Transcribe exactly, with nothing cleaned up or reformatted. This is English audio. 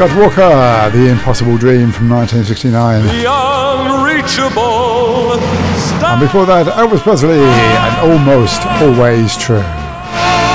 Scott Walker, The Impossible Dream from nineteen sixty-nine. The unreachable. And before that, Elvis Presley and Almost Always True.